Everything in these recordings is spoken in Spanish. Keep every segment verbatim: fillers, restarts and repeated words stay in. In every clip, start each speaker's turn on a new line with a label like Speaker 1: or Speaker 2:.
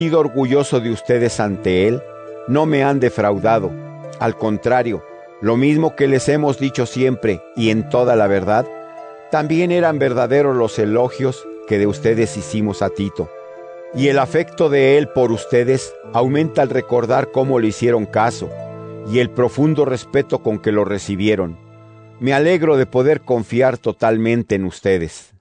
Speaker 1: sido orgulloso de ustedes ante Él, no me han defraudado. Al contrario, lo mismo que les hemos dicho siempre y en toda la verdad, también eran verdaderos los elogios que de ustedes hicimos a Tito. Y el afecto de él por ustedes aumenta al recordar cómo le hicieron caso y el profundo respeto con que lo recibieron. Me alegro de poder confiar totalmente en ustedes.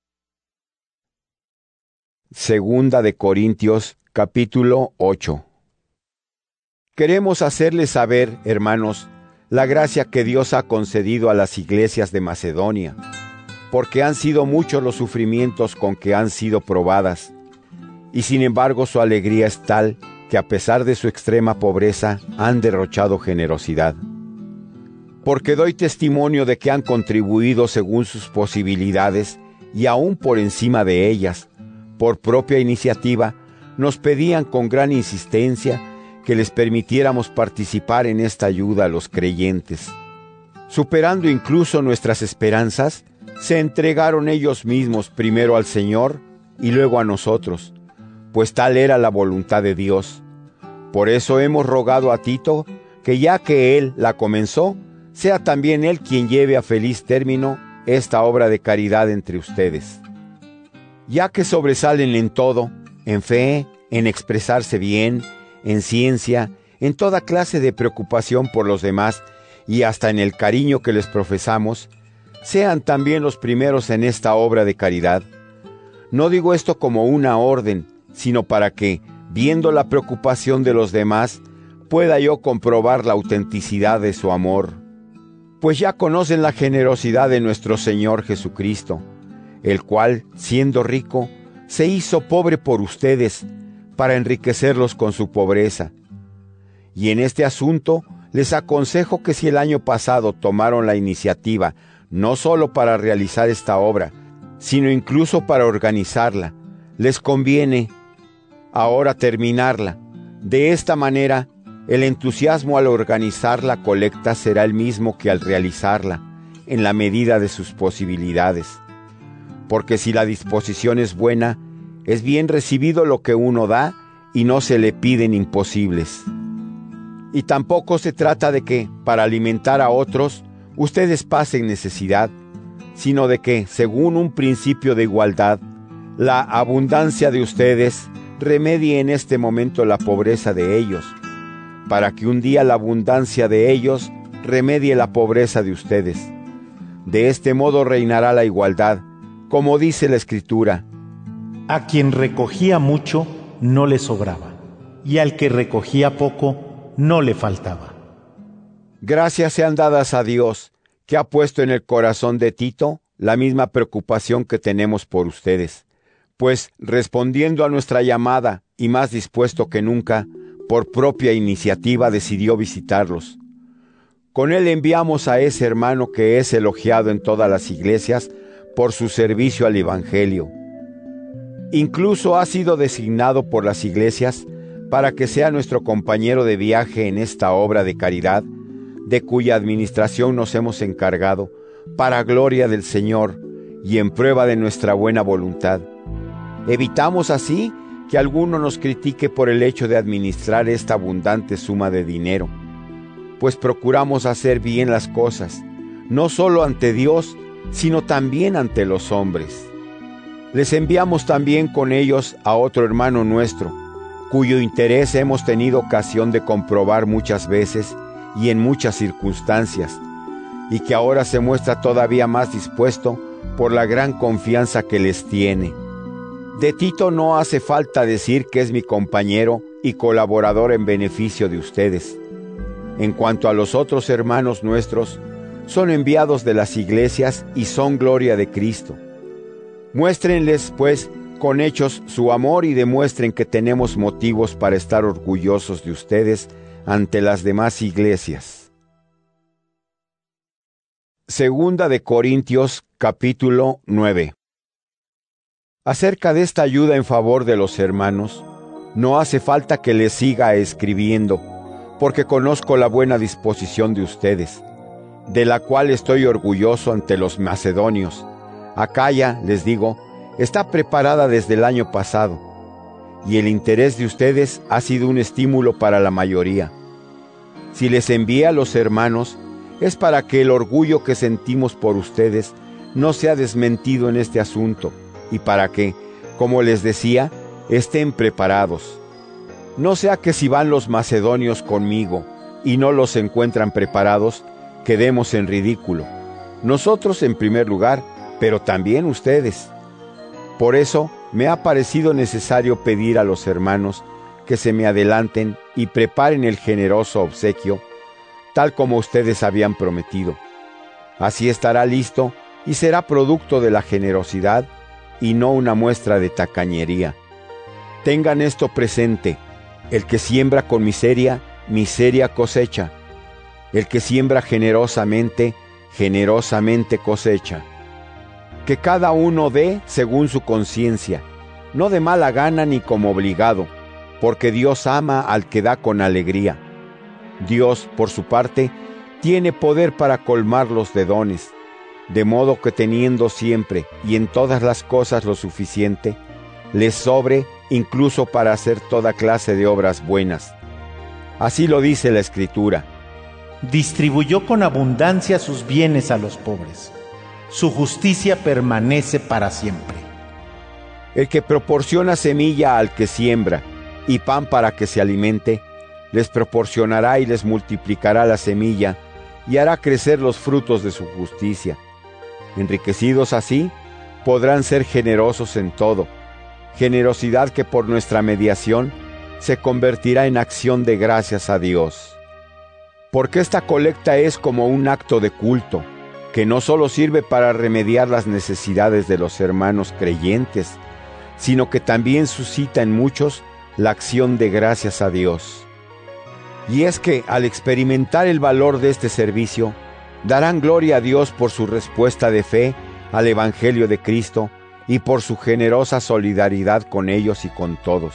Speaker 1: Segunda de Corintios, capítulo ocho. Queremos hacerles saber, hermanos, la gracia que Dios ha concedido a las iglesias de Macedonia, porque han sido muchos los sufrimientos con que han sido probadas, y sin embargo su alegría es tal que a pesar de su extrema pobreza han derrochado generosidad. Porque doy testimonio de que han contribuido según sus posibilidades y aún por encima de ellas, por propia iniciativa, nos pedían con gran insistencia que les permitiéramos participar en esta ayuda a los creyentes. Superando incluso nuestras esperanzas, se entregaron ellos mismos primero al Señor y luego a nosotros, pues tal era la voluntad de Dios. Por eso hemos rogado a Tito que ya que él la comenzó, sea también él quien lleve a feliz término esta obra de caridad entre ustedes. Ya que sobresalen en todo, en fe, en expresarse bien, en ciencia, en toda clase de preocupación por los demás y hasta en el cariño que les profesamos, sean también los primeros en esta obra de caridad. No digo esto como una orden, sino para que, viendo la preocupación de los demás, pueda yo comprobar la autenticidad de su amor. Pues ya conocen la generosidad de nuestro Señor Jesucristo, el cual, siendo rico, se hizo pobre por ustedes, para enriquecerlos con su pobreza. Y en este asunto les aconsejo que si el año pasado tomaron la iniciativa, no solo para realizar esta obra, sino incluso para organizarla, les conviene ahora terminarla. De esta manera, el entusiasmo al organizar la colecta será el mismo que al realizarla, en la medida de sus posibilidades. Porque si la disposición es buena, es bien recibido lo que uno da y no se le piden imposibles. Y tampoco se trata de que, para alimentar a otros, ustedes pasen necesidad, sino de que, según un principio de igualdad, la abundancia de ustedes remedie en este momento la pobreza de ellos, para que un día la abundancia de ellos remedie la pobreza de ustedes. De este modo reinará la igualdad, como dice la Escritura:
Speaker 2: a quien recogía mucho, no le sobraba, y al que recogía poco, no le faltaba.
Speaker 1: Gracias sean dadas a Dios, que ha puesto en el corazón de Tito la misma preocupación que tenemos por ustedes, pues respondiendo a nuestra llamada y más dispuesto que nunca, por propia iniciativa decidió visitarlos. Con él enviamos a ese hermano que es elogiado en todas las iglesias por su servicio al Evangelio. Incluso ha sido designado por las iglesias para que sea nuestro compañero de viaje en esta obra de caridad, de cuya administración nos hemos encargado, para gloria del Señor y en prueba de nuestra buena voluntad. Evitamos así que alguno nos critique por el hecho de administrar esta abundante suma de dinero, pues procuramos hacer bien las cosas, no solo ante Dios, sino también ante los hombres. Les enviamos también con ellos a otro hermano nuestro, cuyo interés hemos tenido ocasión de comprobar muchas veces y en muchas circunstancias, y que ahora se muestra todavía más dispuesto por la gran confianza que les tiene. De Tito no hace falta decir que es mi compañero y colaborador en beneficio de ustedes. En cuanto a los otros hermanos nuestros, son enviados de las iglesias y son gloria de Cristo. Muéstrenles, pues, con hechos su amor y demuestren que tenemos motivos para estar orgullosos de ustedes ante las demás iglesias. Segunda de Corintios, capítulo nueve. Acerca de esta ayuda en favor de los hermanos, no hace falta que les siga escribiendo, porque conozco la buena disposición de ustedes, de la cual estoy orgulloso ante los macedonios. Acaya, les digo, está preparada desde el año pasado, y el interés de ustedes ha sido un estímulo para la mayoría. Si les envié a los hermanos, es para que el orgullo que sentimos por ustedes no sea desmentido en este asunto, y para que, como les decía, estén preparados. No sea que si van los macedonios conmigo y no los encuentran preparados, quedemos en ridículo. Nosotros en primer lugar, pero también ustedes. Por eso me ha parecido necesario pedir a los hermanos que se me adelanten y preparen el generoso obsequio, tal como ustedes habían prometido. Así estará listo y será producto de la generosidad y no una muestra de tacañería. Tengan esto presente: el que siembra con miseria, miseria cosecha. El que siembra generosamente, generosamente cosecha. Que cada uno dé según su conciencia, no de mala gana ni como obligado, porque Dios ama al que da con alegría. Dios, por su parte, tiene poder para colmarlos de dones, de modo que teniendo siempre y en todas las cosas lo suficiente, les sobre incluso para hacer toda clase de obras buenas. Así lo dice la Escritura.
Speaker 2: Distribuyó con abundancia sus bienes a los pobres. Su justicia permanece para siempre.
Speaker 1: El que proporciona semilla al que siembra y pan para que se alimente, les proporcionará y les multiplicará la semilla y hará crecer los frutos de su justicia. Enriquecidos así, podrán ser generosos en todo, generosidad que por nuestra mediación se convertirá en acción de gracias a Dios. Porque esta colecta es como un acto de culto, que no solo sirve para remediar las necesidades de los hermanos creyentes, sino que también suscita en muchos la acción de gracias a Dios. Y es que al experimentar el valor de este servicio, darán gloria a Dios por su respuesta de fe al Evangelio de Cristo y por su generosa solidaridad con ellos y con todos.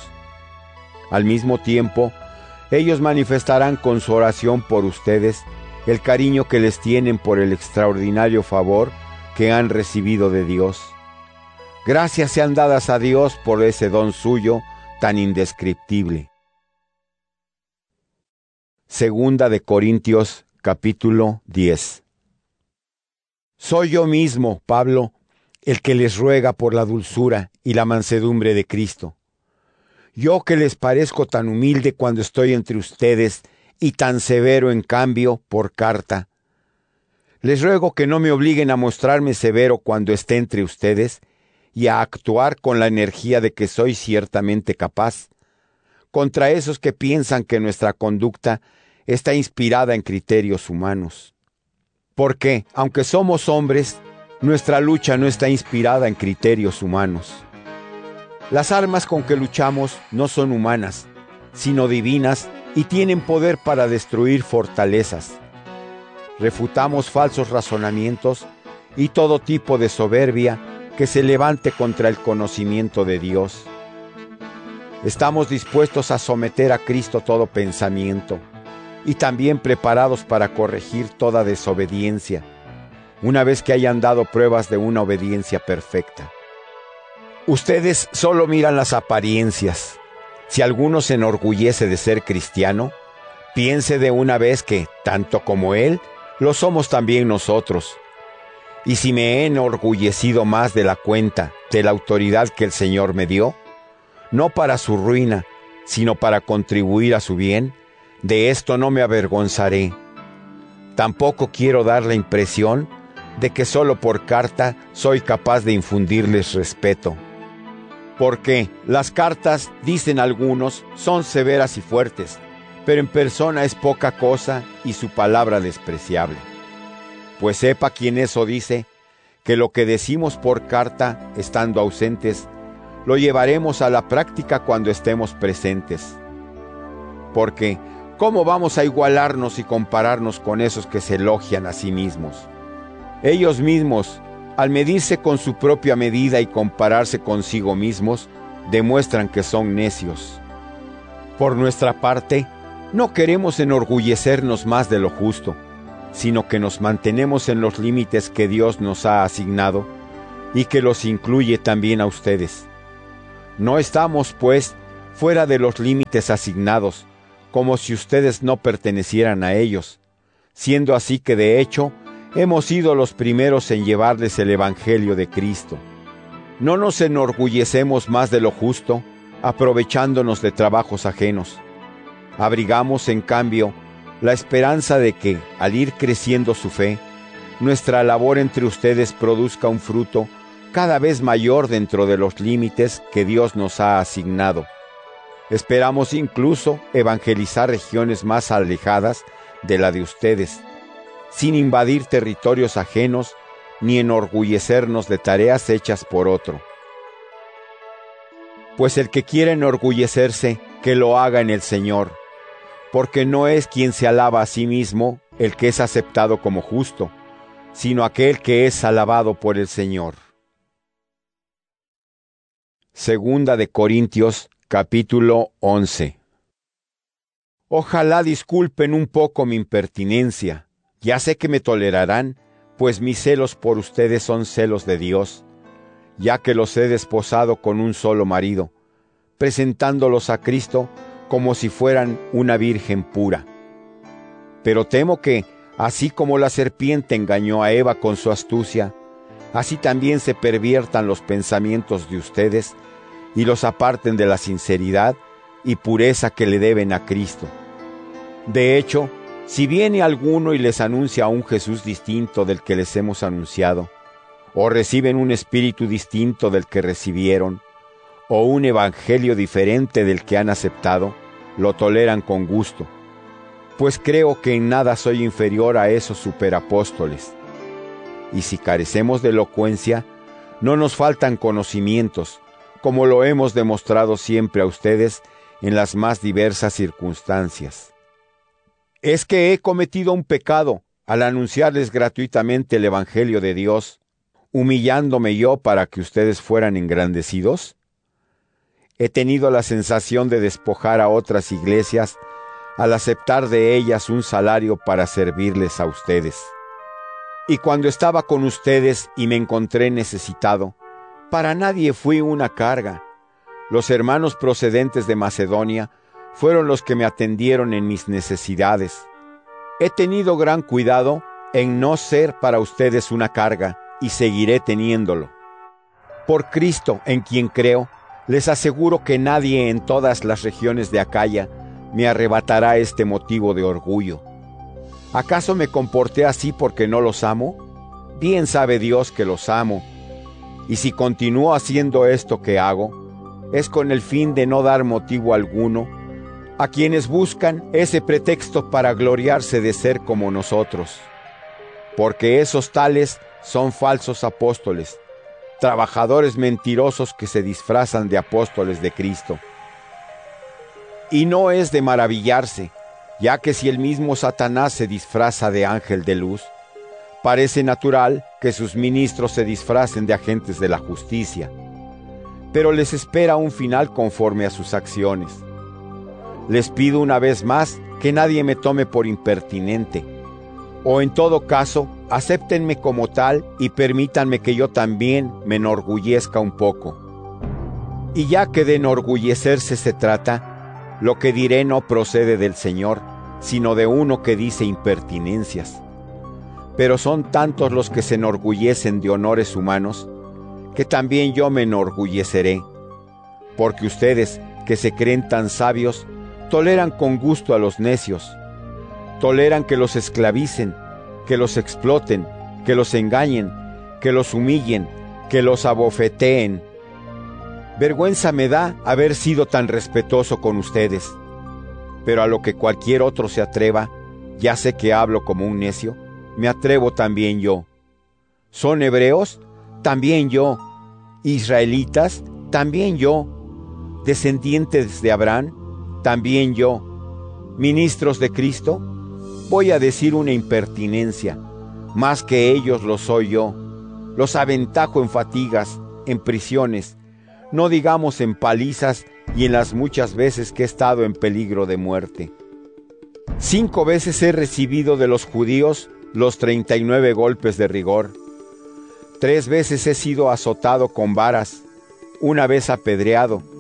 Speaker 1: Al mismo tiempo, ellos manifestarán con su oración por ustedes el cariño que les tienen por el extraordinario favor que han recibido de Dios. Gracias sean dadas a Dios por ese don suyo tan indescriptible. Segunda de Corintios, capítulo diez. Soy yo mismo, Pablo, el que les ruega por la dulzura y la mansedumbre de Cristo. Yo que les parezco tan humilde cuando estoy entre ustedes y tan severo en cambio por carta. Les ruego que no me obliguen a mostrarme severo cuando esté entre ustedes y a actuar con la energía de que soy ciertamente capaz, contra esos que piensan que nuestra conducta está inspirada en criterios humanos. Porque, aunque somos hombres, nuestra lucha no está inspirada en criterios humanos. Las armas con que luchamos no son humanas, sino divinas y tienen poder para destruir fortalezas. Refutamos falsos razonamientos y todo tipo de soberbia que se levante contra el conocimiento de Dios. Estamos dispuestos a someter a Cristo todo pensamiento y también preparados para corregir toda desobediencia, una vez que hayan dado pruebas de una obediencia perfecta. Ustedes solo miran las apariencias. Si alguno se enorgullece de ser cristiano, piense de una vez que, tanto como él, lo somos también nosotros. Y si me he enorgullecido más de la cuenta de la autoridad que el Señor me dio, no para su ruina, sino para contribuir a su bien, de esto no me avergonzaré. Tampoco quiero dar la impresión de que solo por carta soy capaz de infundirles respeto. Porque las cartas, dicen algunos, son severas y fuertes, pero en persona es poca cosa y su palabra despreciable. Pues sepa quien eso dice, que lo que decimos por carta, estando ausentes, lo llevaremos a la práctica cuando estemos presentes. Porque, ¿cómo vamos a igualarnos y compararnos con esos que se elogian a sí mismos? Ellos mismos, al medirse con su propia medida y compararse consigo mismos, demuestran que son necios. Por nuestra parte, no queremos enorgullecernos más de lo justo, sino que nos mantenemos en los límites que Dios nos ha asignado y que los incluye también a ustedes. No estamos, pues, fuera de los límites asignados, como si ustedes no pertenecieran a ellos, siendo así que de hecho hemos sido los primeros en llevarles el Evangelio de Cristo. No nos enorgullecemos más de lo justo, aprovechándonos de trabajos ajenos. Abrigamos, en cambio, la esperanza de que, al ir creciendo su fe, nuestra labor entre ustedes produzca un fruto cada vez mayor dentro de los límites que Dios nos ha asignado. Esperamos incluso evangelizar regiones más alejadas de la de ustedes, sin invadir territorios ajenos ni enorgullecernos de tareas hechas por otro. Pues el que quiera enorgullecerse, que lo haga en el Señor, porque no es quien se alaba a sí mismo el que es aceptado como justo, sino aquel que es alabado por el Señor. Segunda de Corintios, capítulo once. Ojalá disculpen un poco mi impertinencia. Ya sé que me tolerarán, pues mis celos por ustedes son celos de Dios, ya que los he desposado con un solo marido, presentándolos a Cristo como si fueran una virgen pura. Pero temo que, así como la serpiente engañó a Eva con su astucia, así también se perviertan los pensamientos de ustedes y los aparten de la sinceridad y pureza que le deben a Cristo. De hecho, si viene alguno y les anuncia a un Jesús distinto del que les hemos anunciado, o reciben un espíritu distinto del que recibieron, o un evangelio diferente del que han aceptado, lo toleran con gusto, pues creo que en nada soy inferior a esos superapóstoles. Y si carecemos de elocuencia, no nos faltan conocimientos, como lo hemos demostrado siempre a ustedes en las más diversas circunstancias. ¿Es que he cometido un pecado al anunciarles gratuitamente el Evangelio de Dios, humillándome yo para que ustedes fueran engrandecidos? He tenido la sensación de despojar a otras iglesias al aceptar de ellas un salario para servirles a ustedes. Y cuando estaba con ustedes y me encontré necesitado, para nadie fui una carga. Los hermanos procedentes de Macedonia fueron los que me atendieron en mis necesidades. He tenido gran cuidado en no ser para ustedes una carga, y seguiré teniéndolo. Por Cristo, en quien creo, les aseguro que nadie en todas las regiones de Acaya me arrebatará este motivo de orgullo. ¿Acaso me comporté así porque no los amo? Bien sabe Dios que los amo. Y si continúo haciendo esto que hago, es con el fin de no dar motivo alguno a quienes buscan ese pretexto para gloriarse de ser como nosotros. Porque esos tales son falsos apóstoles, trabajadores mentirosos que se disfrazan de apóstoles de Cristo. Y no es de maravillarse, ya que si el mismo Satanás se disfraza de ángel de luz, parece natural que sus ministros se disfracen de agentes de la justicia, pero les espera un final conforme a sus acciones. Les pido una vez más que nadie me tome por impertinente, o en todo caso, acéptenme como tal y permítanme que yo también me enorgullezca un poco. Y ya que de enorgullecerse se trata, lo que diré no procede del Señor, sino de uno que dice impertinencias. Pero son tantos los que se enorgullecen de honores humanos, que también yo me enorgulleceré, porque ustedes, que se creen tan sabios, toleran con gusto a los necios, toleran que los esclavicen, que los exploten, que los engañen, que los humillen, que los abofeteen. Vergüenza me da haber sido tan respetuoso con ustedes, pero a lo que cualquier otro se atreva, ya sé que hablo como un necio, me atrevo también yo. ¿Son hebreos? También yo. ¿Israelitas? También yo. ¿Descendientes de Abraham? También yo. ¿Ministros de Cristo? Voy a decir una impertinencia. Más que ellos lo soy yo. Los aventajo en fatigas, en prisiones, no digamos en palizas y en las muchas veces que he estado en peligro de muerte. Cinco veces he recibido de los judíos los treinta y nueve golpes de rigor. Tres veces he sido azotado con varas, una vez apedreado,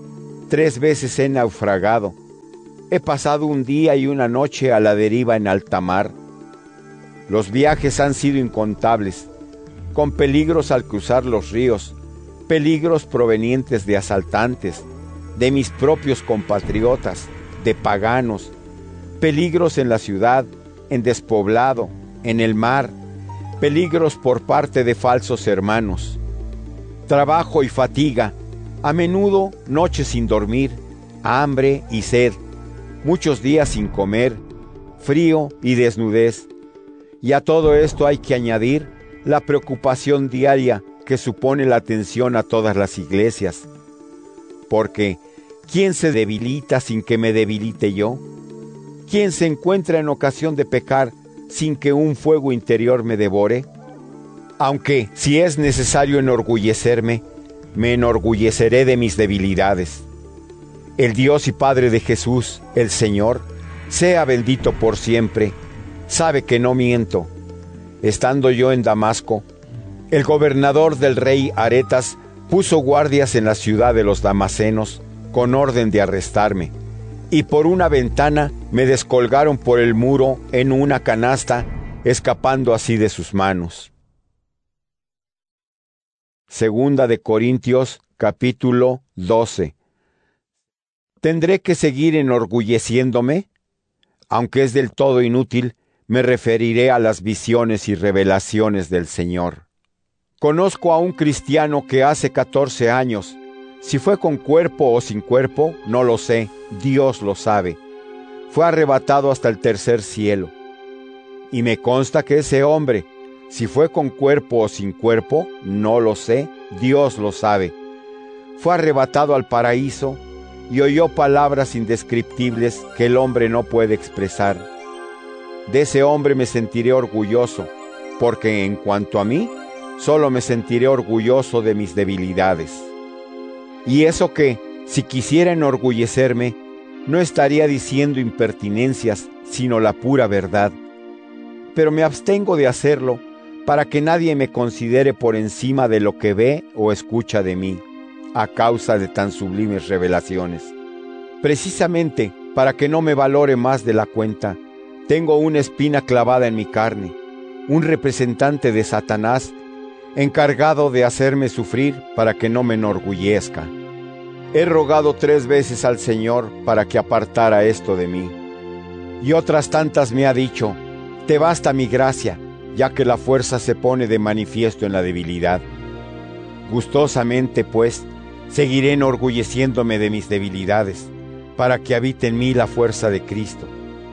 Speaker 1: Tres veces he naufragado. He pasado un día y una noche a la deriva en alta mar. Los viajes han sido incontables, con peligros al cruzar los ríos, peligros provenientes de asaltantes, de mis propios compatriotas, de paganos, peligros en la ciudad, en despoblado, en el mar, peligros por parte de falsos hermanos. Trabajo y fatiga, a menudo noches sin dormir, hambre y sed, muchos días sin comer, frío y desnudez. Y a todo esto hay que añadir la preocupación diaria que supone la atención a todas las iglesias. Porque, ¿quién se debilita sin que me debilite yo? ¿Quién se encuentra en ocasión de pecar sin que un fuego interior me devore? Aunque, si es necesario enorgullecerme, me enorgulleceré de mis debilidades. El Dios y Padre de Jesús, el Señor, sea bendito por siempre, sabe que no miento. Estando yo en Damasco, el gobernador del rey Aretas puso guardias en la ciudad de los damasenos con orden de arrestarme, y por una ventana me descolgaron por el muro en una canasta, escapando así de sus manos. Segunda de Corintios, capítulo doce. ¿Tendré que seguir enorgulleciéndome? Aunque es del todo inútil, me referiré a las visiones y revelaciones del Señor. Conozco a un cristiano que hace catorce años, si fue con cuerpo o sin cuerpo, no lo sé, Dios lo sabe. Fue arrebatado hasta el tercer cielo. Y me consta que ese hombre, si fue con cuerpo o sin cuerpo, no lo sé, Dios lo sabe. Fue arrebatado al paraíso y oyó palabras indescriptibles que el hombre no puede expresar. De ese hombre me sentiré orgulloso, porque en cuanto a mí, solo me sentiré orgulloso de mis debilidades. Y eso que, si quisiera enorgullecerme, no estaría diciendo impertinencias, sino la pura verdad. Pero me abstengo de hacerlo, para que nadie me considere por encima de lo que ve o escucha de mí, a causa de tan sublimes revelaciones. Precisamente, para que no me valore más de la cuenta, tengo una espina clavada en mi carne, un representante de Satanás, encargado de hacerme sufrir para que no me enorgullezca. He rogado tres veces al Señor para que apartara esto de mí. Y otras tantas me ha dicho, te basta mi gracia, ya que la fuerza se pone de manifiesto en la debilidad. Gustosamente, pues, seguiré enorgulleciéndome de mis debilidades, para que habite en mí la fuerza de Cristo.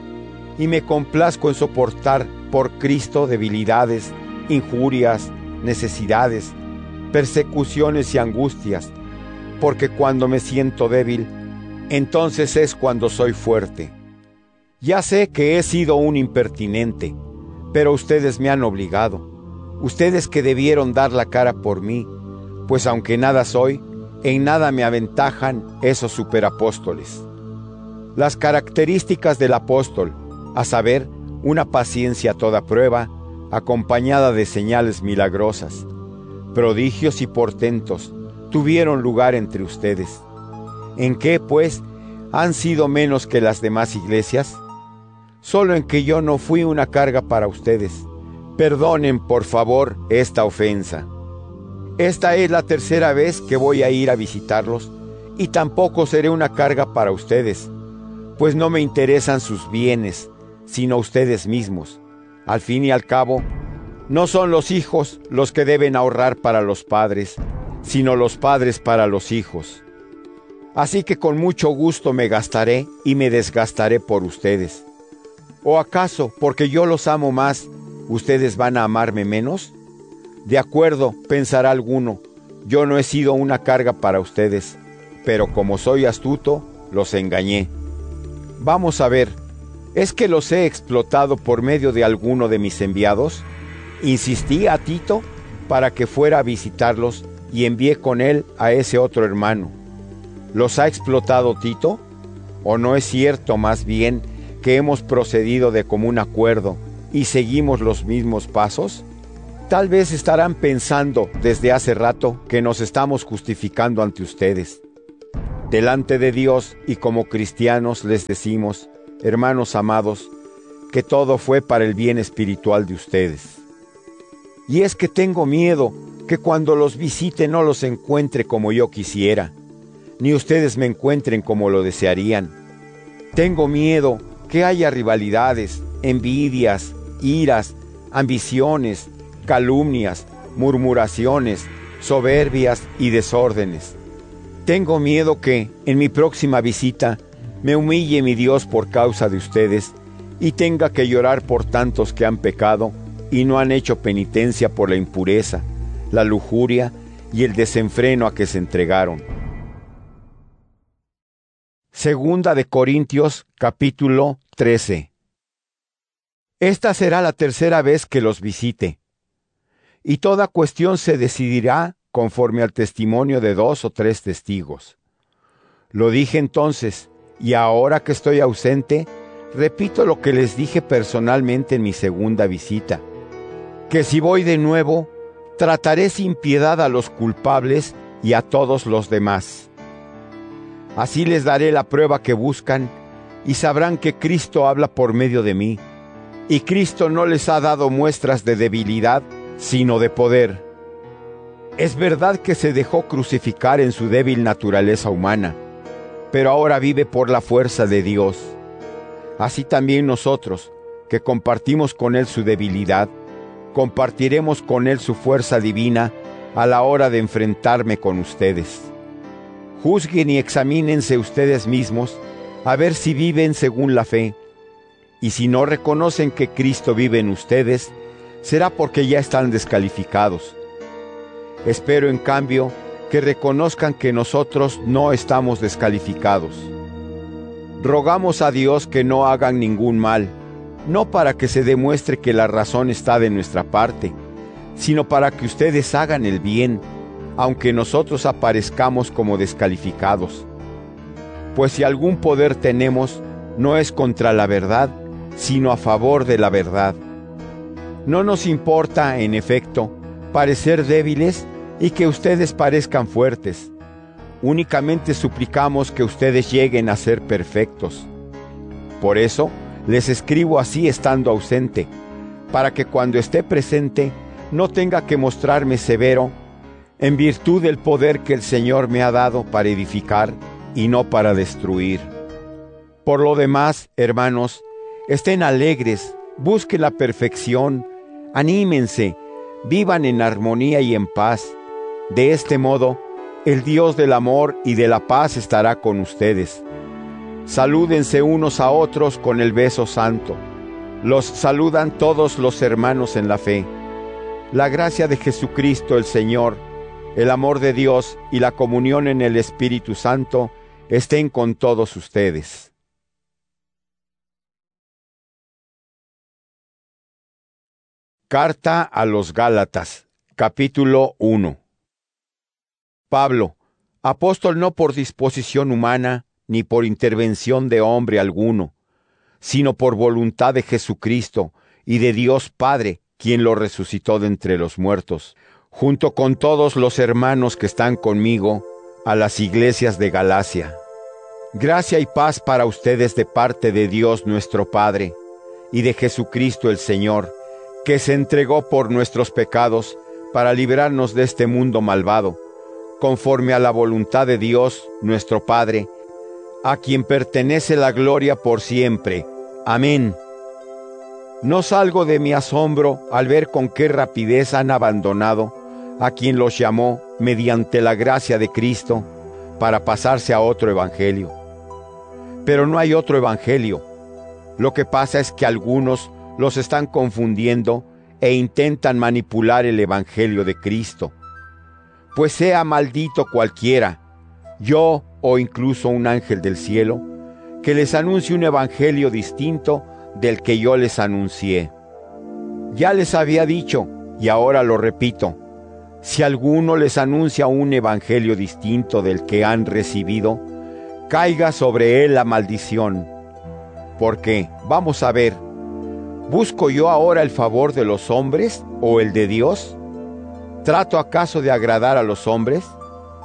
Speaker 1: Y me complazco en soportar por Cristo debilidades, injurias, necesidades, persecuciones y angustias, porque cuando me siento débil, entonces es cuando soy fuerte. Ya sé que he sido un impertinente, pero ustedes me han obligado, ustedes que debieron dar la cara por mí, pues aunque nada soy, en nada me aventajan esos superapóstoles. Las características del apóstol, a saber, una paciencia a toda prueba, acompañada de señales milagrosas, prodigios y portentos, tuvieron lugar entre ustedes. ¿En qué, pues, han sido menos que las demás iglesias? Solo en que yo no fui una carga para ustedes. Perdonen, por favor, esta ofensa. Esta es la tercera vez que voy a ir a visitarlos, y tampoco seré una carga para ustedes, pues no me interesan sus bienes, sino ustedes mismos. Al fin y al cabo, no son los hijos los que deben ahorrar para los padres, sino los padres para los hijos. Así que con mucho gusto me gastaré y me desgastaré por ustedes. ¿O acaso, porque yo los amo más, ustedes van a amarme menos? De acuerdo, pensará alguno, yo no he sido una carga para ustedes, pero como soy astuto, los engañé. Vamos a ver, ¿es que los he explotado por medio de alguno de mis enviados? Insistí a Tito para que fuera a visitarlos y envié con él a ese otro hermano. ¿Los ha explotado Tito? ¿O no es cierto más bien que hemos procedido de común acuerdo y seguimos los mismos pasos? Tal vez estarán pensando desde hace rato que nos estamos justificando ante ustedes. Delante de Dios y como cristianos les decimos, hermanos amados, que todo fue para el bien espiritual de ustedes. Y es que tengo miedo que cuando los visite no los encuentre como yo quisiera, ni ustedes me encuentren como lo desearían. Tengo miedo que haya rivalidades, envidias, iras, ambiciones, calumnias, murmuraciones, soberbias y desórdenes. Tengo miedo que, en mi próxima visita, me humille mi Dios por causa de ustedes y tenga que llorar por tantos que han pecado y no han hecho penitencia por la impureza, la lujuria y el desenfreno a que se entregaron. Segunda de Corintios, capítulo trece. Esta será la tercera vez que los visite, y toda cuestión se decidirá conforme al testimonio de dos o tres testigos. Lo dije entonces, y ahora que estoy ausente, repito lo que les dije personalmente en mi segunda visita, que si voy de nuevo, trataré sin piedad a los culpables y a todos los demás. Así les daré la prueba que buscan, y sabrán que Cristo habla por medio de mí, y Cristo no les ha dado muestras de debilidad, sino de poder. Es verdad que se dejó crucificar en su débil naturaleza humana, pero ahora vive por la fuerza de Dios. Así también nosotros, que compartimos con Él su debilidad, compartiremos con Él su fuerza divina a la hora de enfrentarme con ustedes. Juzguen y examínense ustedes mismos a ver si viven según la fe, y si no reconocen que Cristo vive en ustedes, será porque ya están descalificados. Espero, en cambio, que reconozcan que nosotros no estamos descalificados. Rogamos a Dios que no hagan ningún mal, no para que se demuestre que la razón está de nuestra parte, sino para que ustedes hagan el bien, aunque nosotros aparezcamos como descalificados. Pues si algún poder tenemos, no es contra la verdad, sino a favor de la verdad. No nos importa, en efecto, parecer débiles y que ustedes parezcan fuertes. Únicamente suplicamos que ustedes lleguen a ser perfectos. Por eso, les escribo así estando ausente, para que cuando esté presente no tenga que mostrarme severo, en virtud del poder que el Señor me ha dado para edificar y no para destruir. Por lo demás, hermanos, estén alegres, busquen la perfección, anímense, vivan en armonía y en paz. De este modo, el Dios del amor y de la paz estará con ustedes. Salúdense unos a otros con el beso santo. Los saludan todos los hermanos en la fe. La gracia de Jesucristo el Señor, el amor de Dios y la comunión en el Espíritu Santo estén con todos ustedes. Carta a los Gálatas, capítulo uno. Pablo, apóstol no por disposición humana, ni por intervención de hombre alguno, sino por voluntad de Jesucristo y de Dios Padre, quien lo resucitó de entre los muertos, junto con todos los hermanos que están conmigo, a las iglesias de Galacia. Gracia y paz para ustedes de parte de Dios nuestro Padre, y de Jesucristo el Señor, que se entregó por nuestros pecados para librarnos de este mundo malvado, conforme a la voluntad de Dios nuestro Padre, a quien pertenece la gloria por siempre. Amén. No salgo de mi asombro al ver con qué rapidez han abandonado a quien los llamó mediante la gracia de Cristo para pasarse a otro evangelio. Pero no hay otro evangelio. Lo que pasa es que algunos los están confundiendo e intentan manipular el evangelio de Cristo. Pues sea maldito cualquiera, yo o incluso un ángel del cielo, que les anuncie un evangelio distinto del que yo les anuncié. Ya les había dicho, y ahora lo repito, si alguno les anuncia un evangelio distinto del que han recibido, caiga sobre él la maldición. Porque, vamos a ver, ¿busco yo ahora el favor de los hombres o el de Dios? ¿Trato acaso de agradar a los hombres?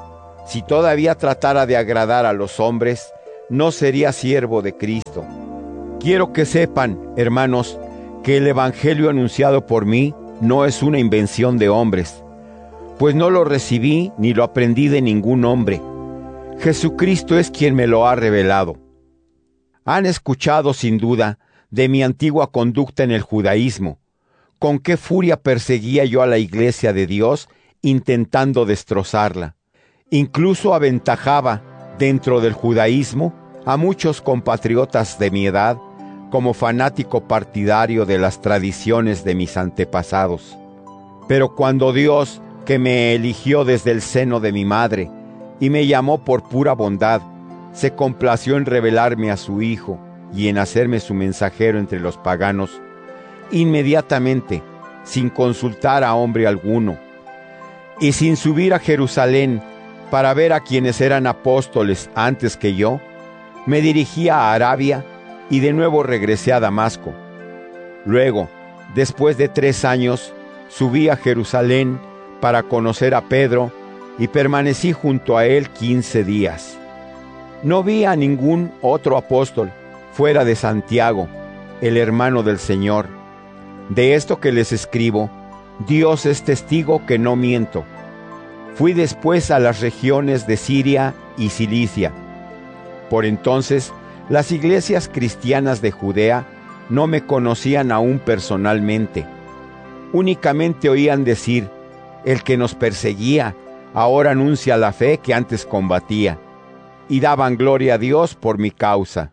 Speaker 1: Si todavía tratara de agradar a los hombres, no sería siervo de Cristo. Quiero que sepan, hermanos, que el evangelio anunciado por mí no es una invención de hombres, pues no lo recibí ni lo aprendí de ningún hombre. Jesucristo es quien me lo ha revelado. Han escuchado sin duda de mi antigua conducta en el judaísmo, con qué furia perseguía yo a la iglesia de Dios intentando destrozarla. Incluso aventajaba dentro del judaísmo a muchos compatriotas de mi edad como fanático partidario de las tradiciones de mis antepasados. Pero cuando Dios, que me eligió desde el seno de mi madre y me llamó por pura bondad, se complació en revelarme a su Hijo y en hacerme su mensajero entre los paganos, inmediatamente, sin consultar a hombre alguno, y sin subir a Jerusalén para ver a quienes eran apóstoles antes que yo, me dirigí a Arabia y de nuevo regresé a Damasco. Luego, después de tres años, subí a Jerusalén para conocer a Pedro y permanecí junto a él quince días. No vi a ningún otro apóstol fuera de Santiago, el hermano del Señor. De esto que les escribo, Dios es testigo que no miento. Fui después a las regiones de Siria y Cilicia. Por entonces, las iglesias cristianas de Judea no me conocían aún personalmente. Únicamente oían decir: el que nos perseguía ahora anuncia la fe que antes combatía, y daban gloria a Dios por mi causa.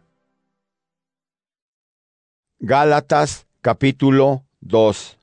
Speaker 1: Gálatas capítulo dos.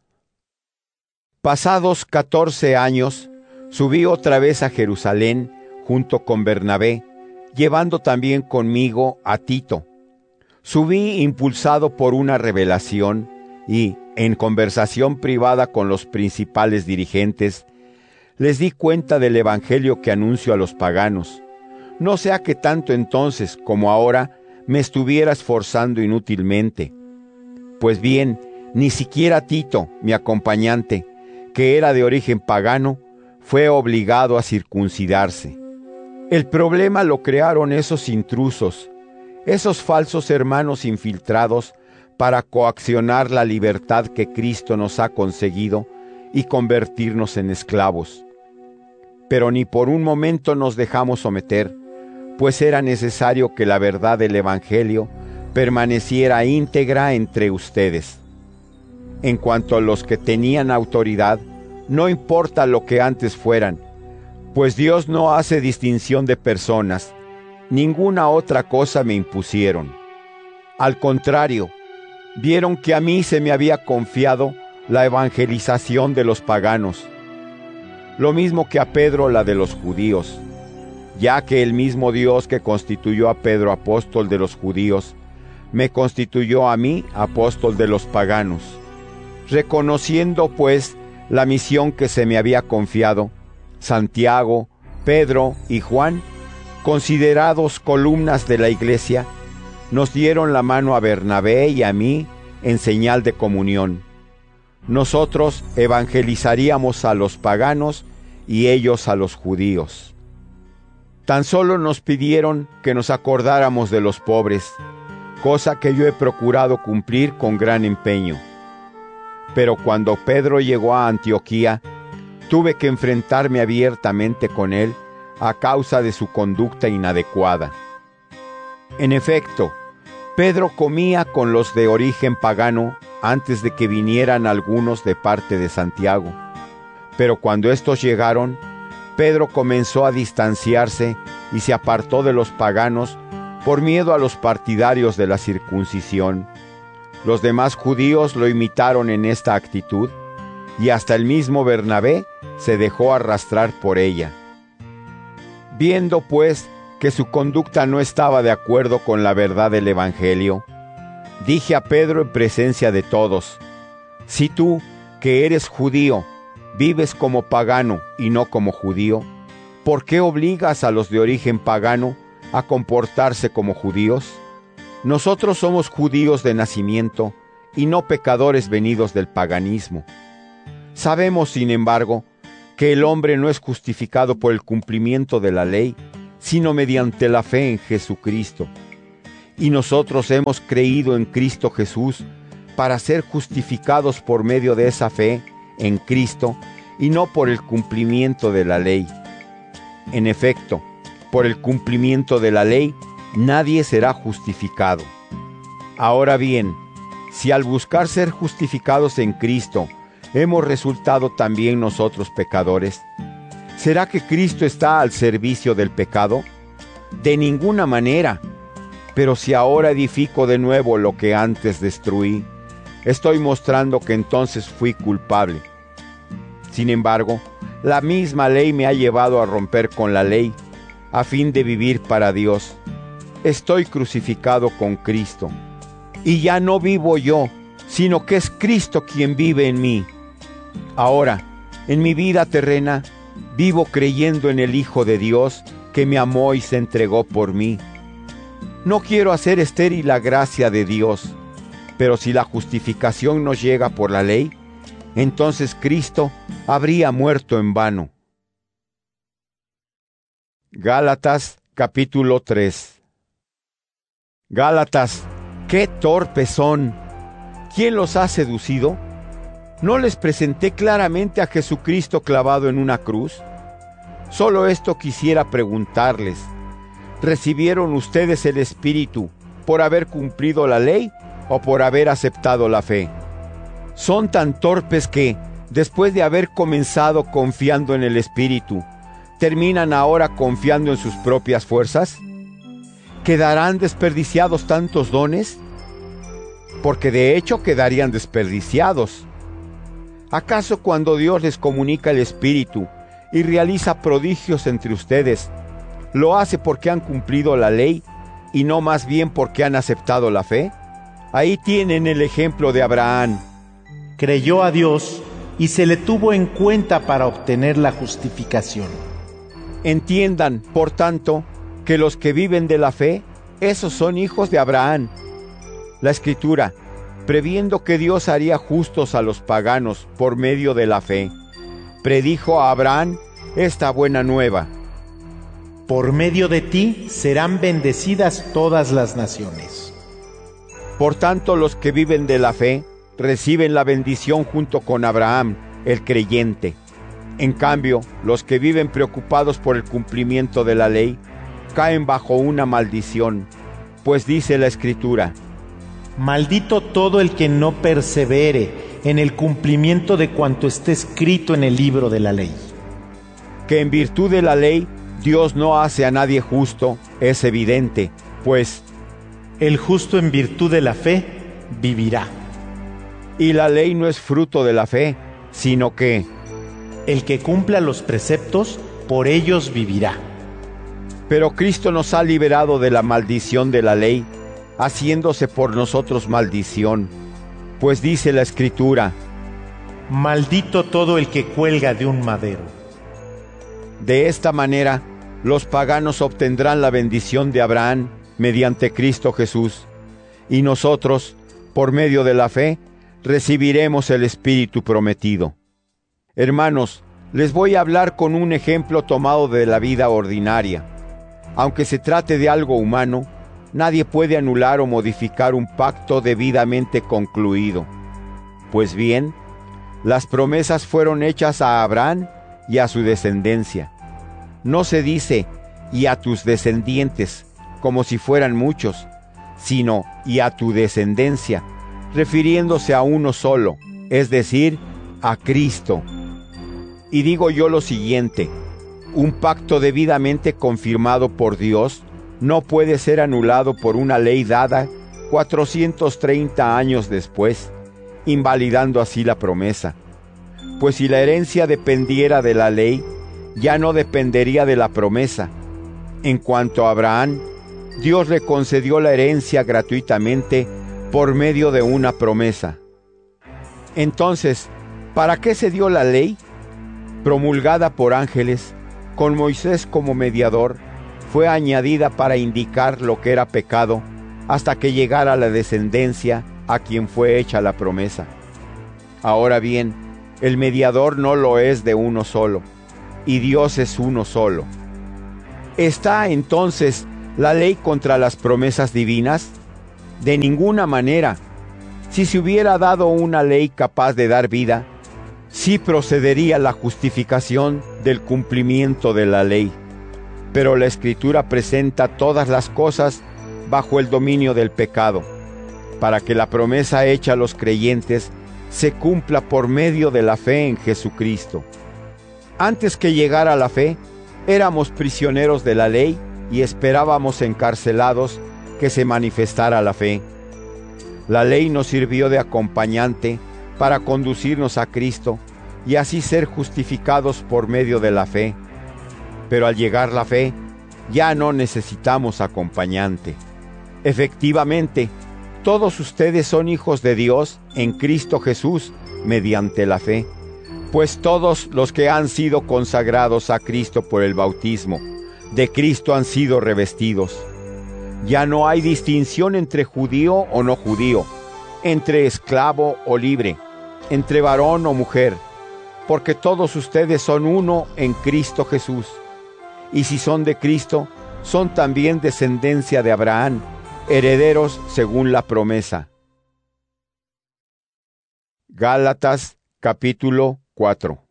Speaker 1: Pasados catorce años, subí otra vez a Jerusalén junto con Bernabé, llevando también conmigo a Tito. Subí impulsado por una revelación y, en conversación privada con los principales dirigentes, les di cuenta del evangelio que anuncio a los paganos, no sea que tanto entonces como ahora me estuviera esforzando inútilmente. Pues bien, ni siquiera Tito, mi acompañante, que era de origen pagano, fue obligado a circuncidarse. El problema lo crearon esos intrusos, esos falsos hermanos infiltrados para coaccionar la libertad que Cristo nos ha conseguido y convertirnos en esclavos. Pero ni por un momento nos dejamos someter, pues era necesario que la verdad del Evangelio permaneciera íntegra entre ustedes. En cuanto a los que tenían autoridad, no importa lo que antes fueran, pues Dios no hace distinción de personas, ninguna otra cosa me impusieron. Al contrario, vieron que a mí se me había confiado la evangelización de los paganos, lo mismo que a Pedro la de los judíos, ya que el mismo Dios que constituyó a Pedro apóstol de los judíos, me constituyó a mí apóstol de los paganos. Reconociendo pues la misión que se me había confiado, Santiago, Pedro y Juan, considerados columnas de la iglesia, nos dieron la mano a Bernabé y a mí en señal de comunión. Nosotros evangelizaríamos a los paganos y ellos a los judíos. Tan solo nos pidieron que nos acordáramos de los pobres, cosa que yo he procurado cumplir con gran empeño. Pero cuando Pedro llegó a Antioquía, tuve que enfrentarme abiertamente con él a causa de su conducta inadecuada. En efecto, Pedro comía con los de origen pagano antes de que vinieran algunos de parte de Santiago. Pero cuando estos llegaron, Pedro comenzó a distanciarse y se apartó de los paganos por miedo a los partidarios de la circuncisión. Los demás judíos lo imitaron en esta actitud, y hasta el mismo Bernabé se dejó arrastrar por ella. Viendo pues que su conducta no estaba de acuerdo con la verdad del Evangelio, dije a Pedro en presencia de todos: si tú, que eres judío, vives como pagano y no como judío, ¿por qué obligas a los de origen pagano a comportarse como judíos? Nosotros somos judíos de nacimiento y no pecadores venidos del paganismo. Sabemos, sin embargo, que que el hombre no es justificado por el cumplimiento de la ley, sino mediante la fe en Jesucristo. Y nosotros hemos creído en Cristo Jesús para ser justificados por medio de esa fe en Cristo y no por el cumplimiento de la ley. En efecto, por el cumplimiento de la ley, nadie será justificado. Ahora bien, si al buscar ser justificados en Cristo, hemos resultado también nosotros pecadores, ¿será que Cristo está al servicio del pecado? De ninguna manera. Pero si ahora edifico de nuevo lo que antes destruí, estoy mostrando que entonces fui culpable. Sin embargo, la misma ley me ha llevado a romper con la ley, a fin de vivir para Dios. Estoy crucificado con Cristo, y ya no vivo yo, sino que es Cristo quien vive en mí. Ahora, en mi vida terrena, vivo creyendo en el Hijo de Dios, que me amó y se entregó por mí. No quiero hacer estéril la gracia de Dios, pero si la justificación nos llega por la ley, entonces Cristo habría muerto en vano. Gálatas capítulo tres. Gálatas, qué torpes son. ¿Quién los ha seducido? ¿No les presenté claramente a Jesucristo clavado en una cruz? Solo esto quisiera preguntarles. ¿Recibieron ustedes el Espíritu por haber cumplido la ley o por haber aceptado la fe? Son tan torpes que, después de haber comenzado confiando en el Espíritu, ¿terminan ahora confiando en sus propias fuerzas? ¿Quedarán desperdiciados tantos dones? Porque de hecho quedarían desperdiciados. ¿Acaso cuando Dios les comunica el Espíritu y realiza prodigios entre ustedes, lo hace porque han cumplido la ley y no más bien porque han aceptado la fe? Ahí tienen el ejemplo de Abraham.
Speaker 2: Creyó a Dios y se le tuvo en cuenta para obtener la justificación.
Speaker 1: Entiendan, por tanto, que los que viven de la fe, esos son hijos de Abraham. La Escritura, previendo que Dios haría justos a los paganos por medio de la fe, predijo a Abraham esta buena nueva:
Speaker 2: por medio de ti serán bendecidas todas las naciones.
Speaker 1: Por tanto, los que viven de la fe reciben la bendición junto con Abraham, el creyente. En cambio, los que viven preocupados por el cumplimiento de la ley caen bajo una maldición, pues dice la Escritura:
Speaker 2: maldito todo el que no persevere en el cumplimiento de cuanto esté escrito en el libro de la ley.
Speaker 1: Que en virtud de la ley Dios no hace a nadie justo es evidente, pues
Speaker 2: el justo en virtud de la fe vivirá.
Speaker 1: Y la ley no es fruto de la fe, sino que
Speaker 2: el que cumpla los preceptos, por ellos vivirá.
Speaker 1: Pero Cristo nos ha liberado de la maldición de la ley, haciéndose por nosotros maldición, pues dice la Escritura:
Speaker 2: maldito todo el que cuelga de un madero.
Speaker 1: De esta manera, los paganos obtendrán la bendición de Abraham mediante Cristo Jesús, y nosotros, por medio de la fe, recibiremos el Espíritu prometido. Hermanos, les voy a hablar con un ejemplo tomado de la vida ordinaria. Aunque se trate de algo humano, nadie puede anular o modificar un pacto debidamente concluido. Pues bien, las promesas fueron hechas a Abraham y a su descendencia. No se dice «y a tus descendientes», como si fueran muchos, sino «y a tu descendencia», refiriéndose a uno solo, es decir, a Cristo. Y digo yo lo siguiente: un pacto debidamente confirmado por Dios no puede ser anulado por una ley dada cuatrocientos treinta años después, invalidando así la promesa. Pues si la herencia dependiera de la ley, ya no dependería de la promesa. En cuanto a Abraham, Dios le concedió la herencia gratuitamente por medio de una promesa. Entonces, ¿para qué se dio la ley? Promulgada por ángeles, con Moisés como mediador, fue añadida para indicar lo que era pecado, hasta que llegara la descendencia a quien fue hecha la promesa. Ahora bien, el mediador no lo es de uno solo, y Dios es uno solo. ¿Está entonces la ley contra las promesas divinas? De ninguna manera. Si se hubiera dado una ley capaz de dar vida, sí procedería la justificación del cumplimiento de la ley. Pero la Escritura presenta todas las cosas bajo el dominio del pecado, para que la promesa hecha a los creyentes se cumpla por medio de la fe en Jesucristo. Antes que llegara la fe, éramos prisioneros de la ley y esperábamos encarcelados que se manifestara la fe. La ley nos sirvió de acompañante para conducirnos a Cristo y así ser justificados por medio de la fe. Pero al llegar la fe, ya no necesitamos acompañante. Efectivamente, todos ustedes son hijos de Dios en Cristo Jesús mediante la fe, pues todos los que han sido consagrados a Cristo por el bautismo, de Cristo han sido revestidos. Ya no hay distinción entre judío o no judío, entre esclavo o libre, entre varón o mujer, porque todos ustedes son uno en Cristo Jesús. Y si son de Cristo, son también descendencia de Abraham, herederos según la promesa. Gálatas capítulo cuatro.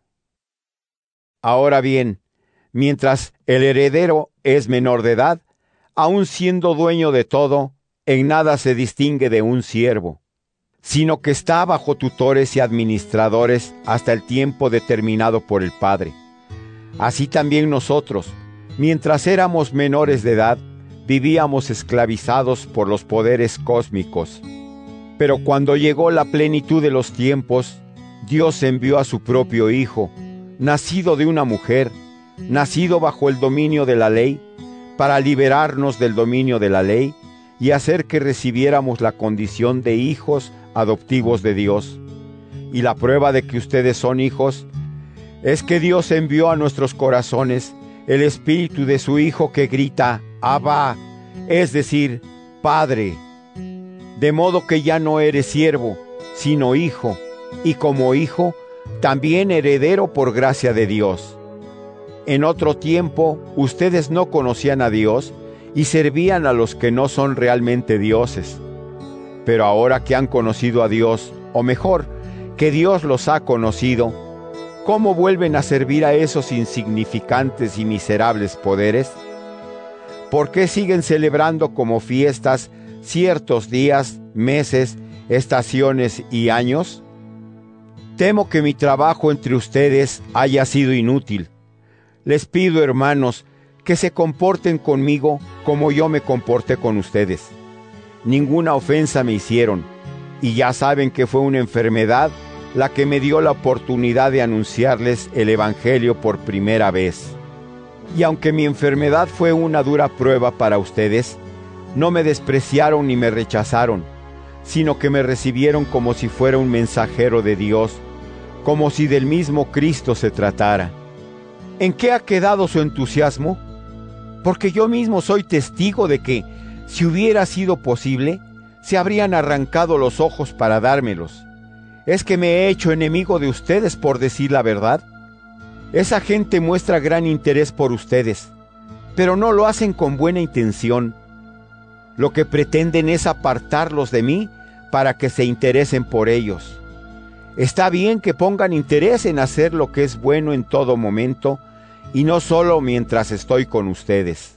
Speaker 1: Ahora bien, mientras el heredero es menor de edad, aun siendo dueño de todo, en nada se distingue de un siervo, sino que está bajo tutores y administradores hasta el tiempo determinado por el Padre. Así también nosotros, mientras éramos menores de edad, vivíamos esclavizados por los poderes cósmicos. Pero cuando llegó la plenitud de los tiempos, Dios envió a su propio Hijo, nacido de una mujer, nacido bajo el dominio de la ley, para liberarnos del dominio de la ley y hacer que recibiéramos la condición de hijos adoptivos de Dios. Y la prueba de que ustedes son hijos es que Dios envió a nuestros corazones el espíritu de su Hijo que grita, Abba, es decir, Padre. De modo que ya no eres siervo, sino hijo, y como hijo, también heredero por gracia de Dios. En otro tiempo, ustedes no conocían a Dios y servían a los que no son realmente dioses. Pero ahora que han conocido a Dios, o mejor, que Dios los ha conocido, ¿cómo vuelven a servir a esos insignificantes y miserables poderes? ¿Por qué siguen celebrando como fiestas ciertos días, meses, estaciones y años? Temo que mi trabajo entre ustedes haya sido inútil. Les pido, hermanos, que se comporten conmigo como yo me comporté con ustedes. Ninguna ofensa me hicieron, y ya saben que fue una enfermedad la que me dio la oportunidad de anunciarles el Evangelio por primera vez. Y aunque mi enfermedad fue una dura prueba para ustedes, no me despreciaron ni me rechazaron, sino que me recibieron como si fuera un mensajero de Dios, como si del mismo Cristo se tratara. ¿En qué ha quedado su entusiasmo? Porque yo mismo soy testigo de que, si hubiera sido posible, se habrían arrancado los ojos para dármelos. ¿Es que me he hecho enemigo de ustedes por decir la verdad? Esa gente muestra gran interés por ustedes, pero no lo hacen con buena intención. Lo que pretenden es apartarlos de mí para que se interesen por ellos. Está bien que pongan interés en hacer lo que es bueno en todo momento, y no solo mientras estoy con ustedes.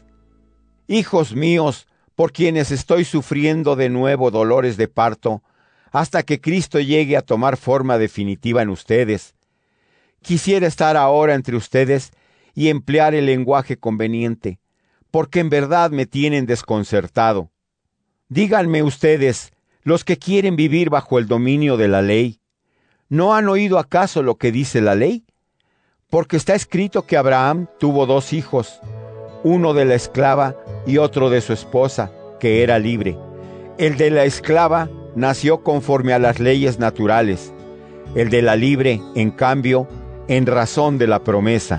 Speaker 1: Hijos míos, por quienes estoy sufriendo de nuevo dolores de parto, hasta que Cristo llegue a tomar forma definitiva en ustedes. Quisiera estar ahora entre ustedes y emplear el lenguaje conveniente, porque en verdad me tienen desconcertado. Díganme ustedes, los que quieren vivir bajo el dominio de la ley, ¿no han oído acaso lo que dice la ley? Porque está escrito que Abraham tuvo dos hijos, uno de la esclava y otro de su esposa, que era libre. El de la esclava nació conforme a las leyes naturales, el de la libre, en cambio, en razón de la promesa.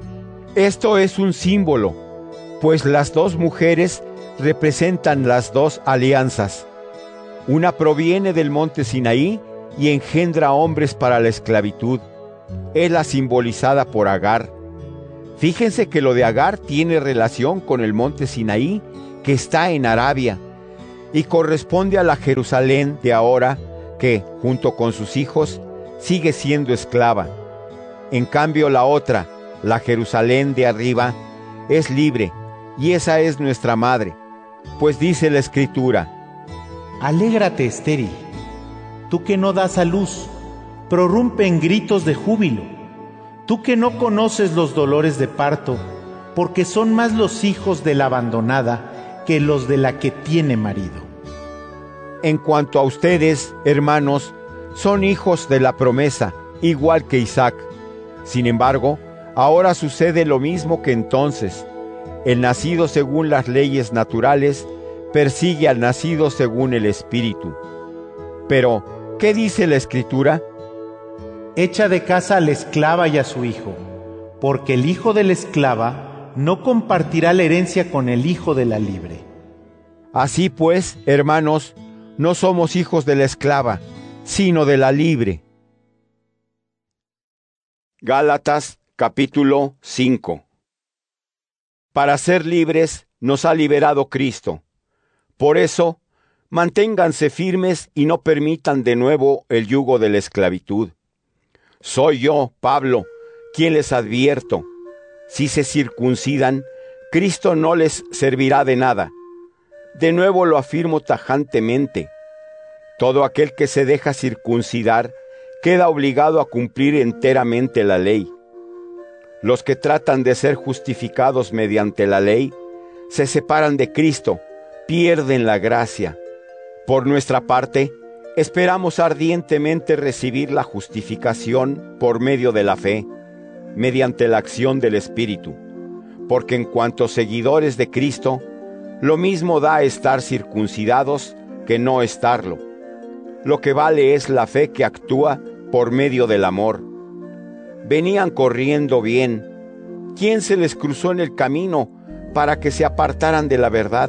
Speaker 1: Esto es un símbolo, pues las dos mujeres representan las dos alianzas. Una proviene del monte Sinaí y engendra hombres para la esclavitud, es la simbolizada por Agar. Fíjense que lo de Agar tiene relación con el monte Sinaí, que está en Arabia, y corresponde a la Jerusalén de ahora, que, junto con sus hijos, sigue siendo esclava. En cambio, la otra, la Jerusalén de arriba, es libre, y esa es nuestra madre, pues dice la Escritura:
Speaker 2: Alégrate, estéril, tú que no das a luz, prorrumpe en gritos de júbilo, tú que no conoces los dolores de parto, porque son más los hijos de la abandonada que los de la que tiene marido.
Speaker 1: En cuanto a ustedes, hermanos, son hijos de la promesa, igual que Isaac. Sin embargo, ahora sucede lo mismo que entonces. El nacido según las leyes naturales persigue al nacido según el Espíritu. Pero, ¿qué dice la Escritura?
Speaker 2: Echa de casa a la esclava y a su hijo, porque el hijo de la esclava no compartirá la herencia con el hijo de la libre.
Speaker 1: Así pues, hermanos, no somos hijos de la esclava, sino de la libre. Gálatas capítulo cinco. Para ser libres nos ha liberado Cristo. Por eso, manténganse firmes y no permitan de nuevo el yugo de la esclavitud. Soy yo, Pablo, quien les advierto: si se circuncidan, Cristo no les servirá de nada. De nuevo lo afirmo tajantemente: todo aquel que se deja circuncidar queda obligado a cumplir enteramente la ley. Los que tratan de ser justificados mediante la ley se separan de Cristo, pierden la gracia. Por nuestra parte, esperamos ardientemente recibir la justificación por medio de la fe, mediante la acción del Espíritu, porque en cuanto seguidores de Cristo, lo mismo da estar circuncidados que no estarlo. Lo que vale es la fe que actúa por medio del amor. Venían corriendo bien. ¿Quién se les cruzó en el camino para que se apartaran de la verdad?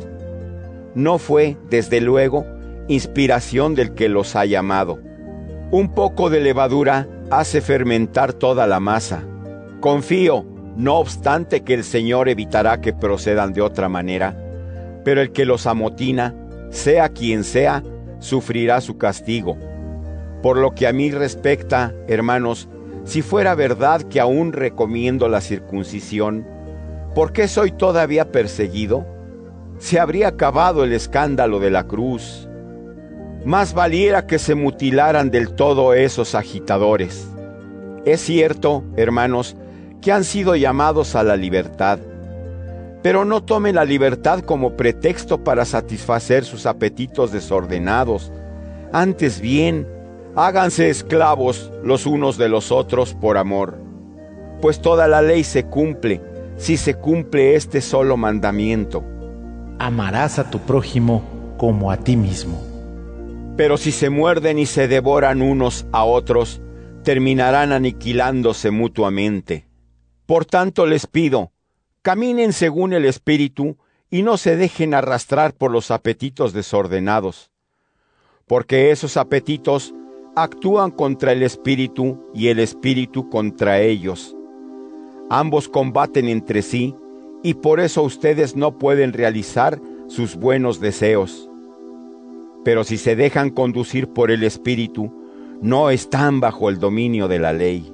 Speaker 1: No fue, desde luego, inspiración del que los ha llamado. Un poco de levadura hace fermentar toda la masa. Confío, no obstante, que el Señor evitará que procedan de otra manera, pero el que los amotina, sea quien sea, sufrirá su castigo. Por lo que a mí respecta, hermanos, si fuera verdad que aún recomiendo la circuncisión, ¿por qué soy todavía perseguido? Se habría acabado el escándalo de la cruz. Más valiera que se mutilaran del todo esos agitadores. Es cierto, hermanos, que han sido llamados a la libertad, pero no tomen la libertad como pretexto para satisfacer sus apetitos desordenados. Antes bien, háganse esclavos los unos de los otros por amor, pues toda la ley se cumple si se cumple este solo mandamiento:
Speaker 2: amarás a tu prójimo como a ti mismo.
Speaker 1: Pero si se muerden y se devoran unos a otros, terminarán aniquilándose mutuamente. Por tanto les pido, caminen según el Espíritu y no se dejen arrastrar por los apetitos desordenados, porque esos apetitos actúan contra el Espíritu y el Espíritu contra ellos. Ambos combaten entre sí y por eso ustedes no pueden realizar sus buenos deseos. Pero si se dejan conducir por el Espíritu, no están bajo el dominio de la ley.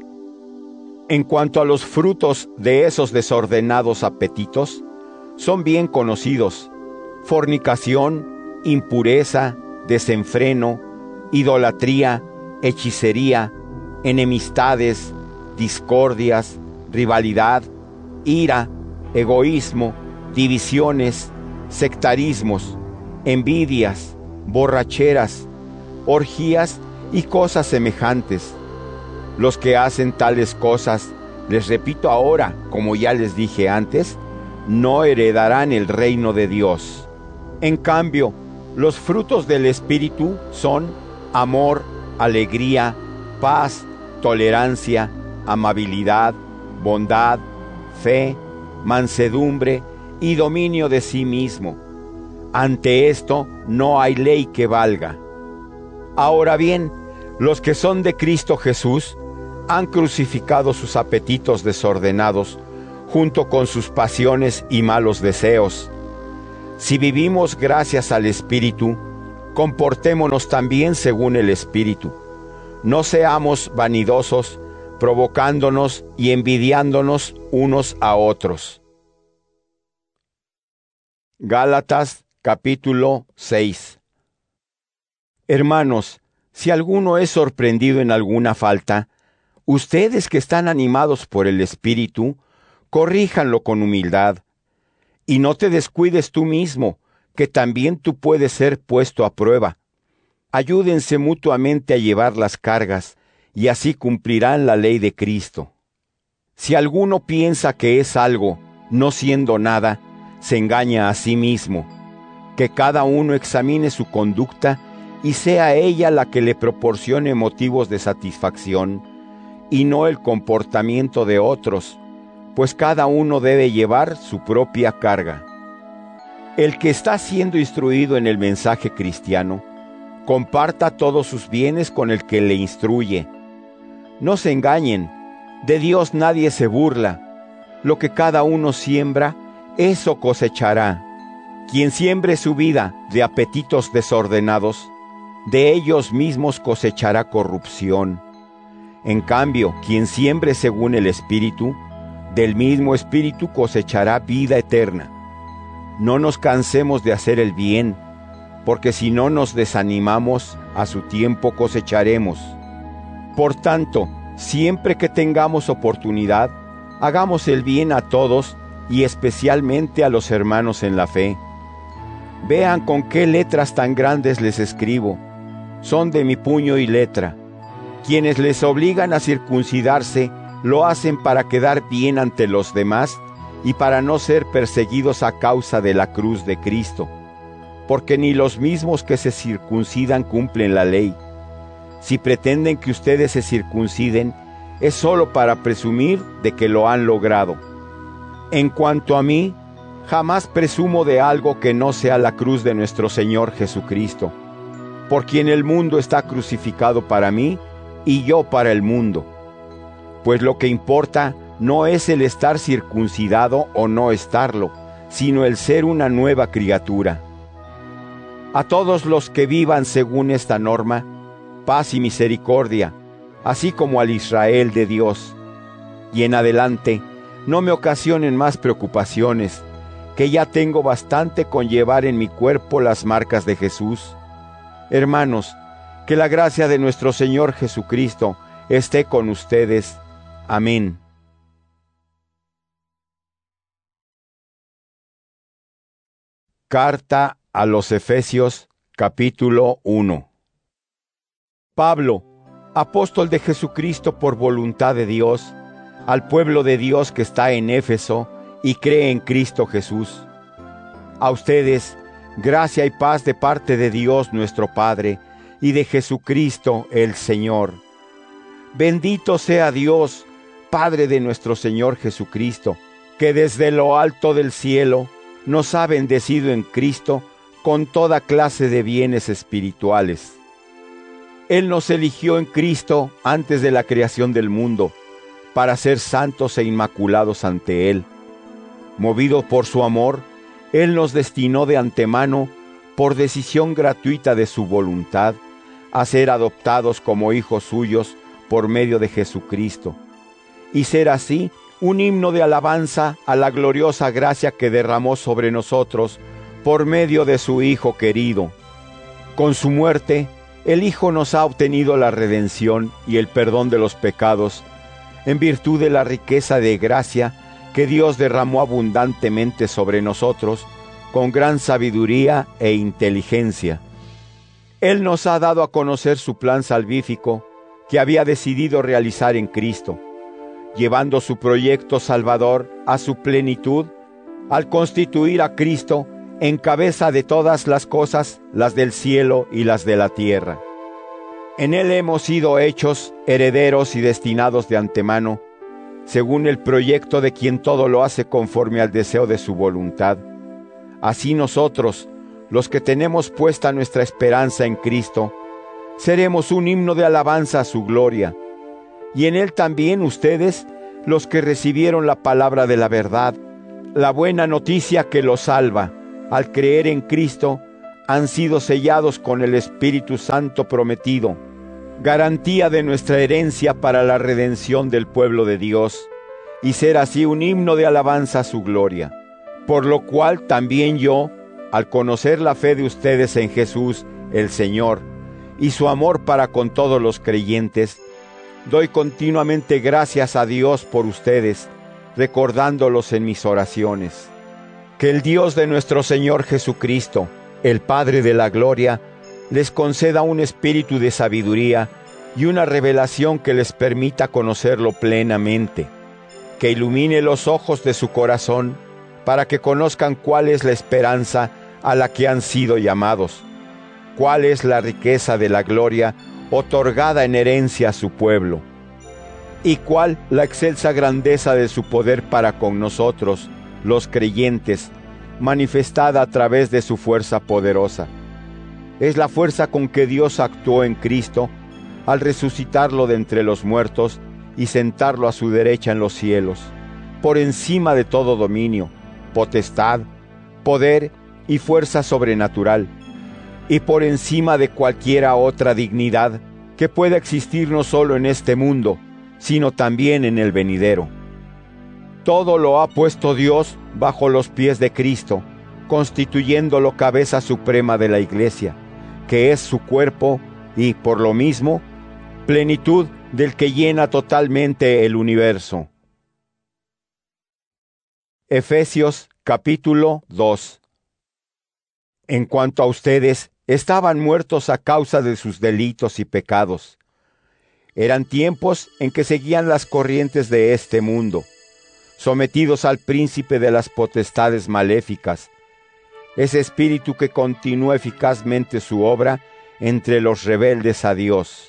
Speaker 1: En cuanto a los frutos de esos desordenados apetitos, son bien conocidos: fornicación, impureza, desenfreno, idolatría, hechicería, enemistades, discordias, rivalidad, ira, egoísmo, divisiones, sectarismos, envidias, borracheras, orgías y cosas semejantes. Los que hacen tales cosas, les repito ahora, como ya les dije antes, no heredarán el reino de Dios. En cambio, los frutos del Espíritu son amor, alegría, paz, tolerancia, amabilidad, bondad, fe, mansedumbre y dominio de sí mismo. Ante esto no hay ley que valga. Ahora bien, los que son de Cristo Jesús han crucificado sus apetitos desordenados junto con sus pasiones y malos deseos. Si vivimos gracias al Espíritu, comportémonos también según el Espíritu. No seamos vanidosos, provocándonos y envidiándonos unos a otros. Gálatas capítulo seis. Hermanos, si alguno es sorprendido en alguna falta, ustedes que están animados por el Espíritu, corríjanlo con humildad. Y no te descuides tú mismo, que también tú puedes ser puesto a prueba. Ayúdense mutuamente a llevar las cargas, y así cumplirán la ley de Cristo. Si alguno piensa que es algo, no siendo nada, se engaña a sí mismo. Que cada uno examine su conducta y sea ella la que le proporcione motivos de satisfacción, y no el comportamiento de otros, pues cada uno debe llevar su propia carga. El que está siendo instruido en el mensaje cristiano, comparta todos sus bienes con el que le instruye. No se engañen, de Dios nadie se burla. Lo que cada uno siembra, eso cosechará. Quien siembre su vida de apetitos desordenados, de ellos mismos cosechará corrupción. En cambio, quien siembre según el Espíritu, del mismo Espíritu cosechará vida eterna. No nos cansemos de hacer el bien, porque si no nos desanimamos, a su tiempo cosecharemos. Por tanto, siempre que tengamos oportunidad, hagamos el bien a todos y especialmente a los hermanos en la fe. Vean con qué letras tan grandes les escribo. Son de mi puño y letra. Quienes les obligan a circuncidarse, lo hacen para quedar bien ante los demás y para no ser perseguidos a causa de la cruz de Cristo. Porque ni los mismos que se circuncidan cumplen la ley. Si pretenden que ustedes se circunciden, es solo para presumir de que lo han logrado. En cuanto a mí, jamás presumo de algo que no sea la cruz de nuestro Señor Jesucristo, por quien el mundo está crucificado para mí y yo para el mundo. Pues lo que importa no es el estar circuncidado o no estarlo, sino el ser una nueva criatura. A todos los que vivan según esta norma, paz y misericordia, así como al Israel de Dios. Y en adelante, no me ocasionen más preocupaciones, que ya tengo bastante con llevar en mi cuerpo las marcas de Jesús. Hermanos, que la gracia de nuestro Señor Jesucristo esté con ustedes. Amén. Carta a los Efesios, capítulo uno. Pablo, apóstol de Jesucristo por voluntad de Dios, al pueblo de Dios que está en Éfeso y cree en Cristo Jesús. A ustedes, gracia y paz de parte de Dios nuestro Padre y de Jesucristo el Señor. Bendito sea Dios, Padre de nuestro Señor Jesucristo, que desde lo alto del cielo nos ha bendecido en Cristo con toda clase de bienes espirituales. Él nos eligió en Cristo antes de la creación del mundo, para ser santos e inmaculados ante Él. Movido por su amor, Él nos destinó de antemano, por decisión gratuita de su voluntad, a ser adoptados como hijos suyos por medio de Jesucristo, y ser así un himno de alabanza a la gloriosa gracia que derramó sobre nosotros por medio de su Hijo querido. Con su muerte, el Hijo nos ha obtenido la redención y el perdón de los pecados, en virtud de la riqueza de gracia que Dios derramó abundantemente sobre nosotros, con gran sabiduría e inteligencia. Él nos ha dado a conocer su plan salvífico que había decidido realizar en Cristo, llevando su proyecto salvador a su plenitud al constituir a Cristo en cabeza de todas las cosas, las del cielo y las de la tierra. En Él hemos sido hechos herederos y destinados de antemano, según el proyecto de quien todo lo hace conforme al deseo de su voluntad. Así nosotros, los que tenemos puesta nuestra esperanza en Cristo, seremos un himno de alabanza a su gloria. y en Él también ustedes, los que recibieron la palabra de la verdad, la buena noticia que los salva, al creer en Cristo, han sido sellados con el Espíritu Santo prometido, garantía de nuestra herencia para la redención del pueblo de Dios, y ser así un himno de alabanza a su gloria. Por lo cual también yo, al conocer la fe de ustedes en Jesús, el Señor, y su amor para con todos los creyentes, doy continuamente gracias a Dios por ustedes, recordándolos en mis oraciones. Que el Dios de nuestro Señor Jesucristo, el Padre de la gloria, les conceda un espíritu de sabiduría y una revelación que les permita conocerlo plenamente, que ilumine los ojos de su corazón para que conozcan cuál es la esperanza a la que han sido llamados, cuál es la riqueza de la gloria otorgada en herencia a su pueblo, y cuál la excelsa grandeza de su poder para con nosotros, los creyentes, manifestada a través de su fuerza poderosa. Es la fuerza con que Dios actuó en Cristo al resucitarlo de entre los muertos y sentarlo a su derecha en los cielos, por encima de todo dominio, potestad, poder y fuerza sobrenatural, y por encima de cualquiera otra dignidad que pueda existir no solo en este mundo, sino también en el venidero. Todo lo ha puesto Dios bajo los pies de Cristo, constituyéndolo cabeza suprema de la Iglesia, que es su cuerpo y, por lo mismo, plenitud del que llena totalmente el universo. Efesios capítulo dos. En cuanto a ustedes, estaban muertos a causa de sus delitos y pecados. Eran tiempos en que seguían las corrientes de este mundo, sometidos al príncipe de las potestades maléficas, ese espíritu que continúa eficazmente su obra entre los rebeldes a Dios.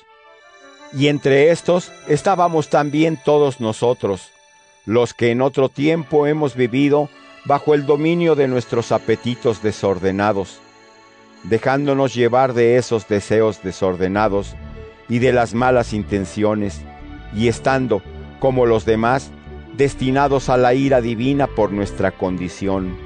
Speaker 1: Y entre estos estábamos también todos nosotros, los que en otro tiempo hemos vivido bajo el dominio de nuestros apetitos desordenados, dejándonos llevar de esos deseos desordenados y de las malas intenciones, y estando, como los demás, destinados a la ira divina por nuestra condición.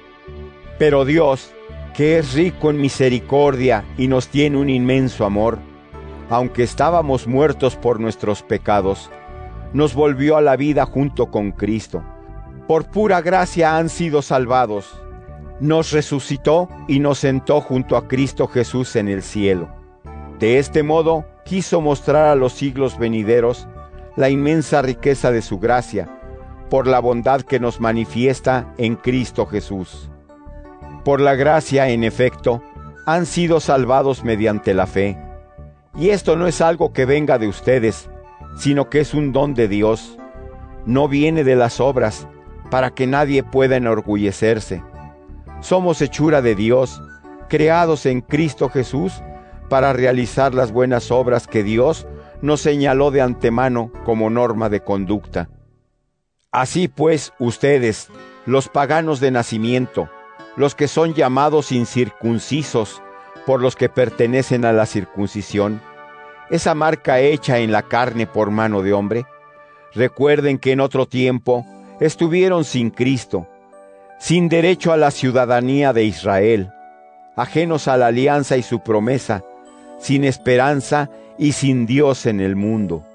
Speaker 1: Pero Dios, que es rico en misericordia y nos tiene un inmenso amor, aunque estábamos muertos por nuestros pecados, nos volvió a la vida junto con Cristo. Por pura gracia han sido salvados. Nos resucitó y nos sentó junto a Cristo Jesús en el cielo. De este modo quiso mostrar a los siglos venideros la inmensa riqueza de su gracia, por la bondad que nos manifiesta en Cristo Jesús. Por la gracia, en efecto, han sido salvados mediante la fe. Y esto no es algo que venga de ustedes, sino que es un don de Dios. No viene de las obras, para que nadie pueda enorgullecerse. Somos hechura de Dios, creados en Cristo Jesús, para realizar las buenas obras que Dios nos señaló de antemano como norma de conducta. Así pues, ustedes, los paganos de nacimiento, los que son llamados incircuncisos por los que pertenecen a la circuncisión, esa marca hecha en la carne por mano de hombre, recuerden que en otro tiempo estuvieron sin Cristo, sin derecho a la ciudadanía de Israel, ajenos a la alianza y su promesa, sin esperanza y sin Dios en el mundo.